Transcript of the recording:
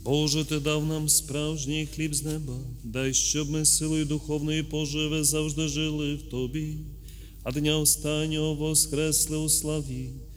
Боже, Ти дав нам справжній хліб з неба, дай, щоб ми силою духовної поживи завжди жили в Тобі, а дня останнього воскресли у славі